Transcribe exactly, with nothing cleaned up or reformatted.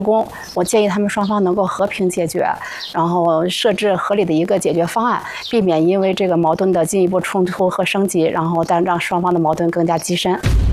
工，我建议他们双方能够和平解决，然后设置合理的一个解决方案，避免因为这个矛盾的进一步冲突和升级，然后但让双方的矛盾更加激深。